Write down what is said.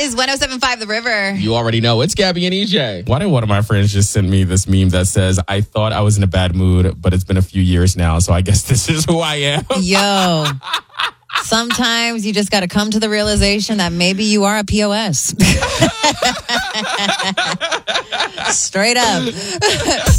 is 107.5 The River. You already know. It's Gabby and EJ. Why did one of my friends just send me this meme that says, I thought I was in a bad mood, but it's been a few years now, so I guess this is who I am. Yo. Sometimes you just got to come to the realization that maybe you are a POS. Straight up.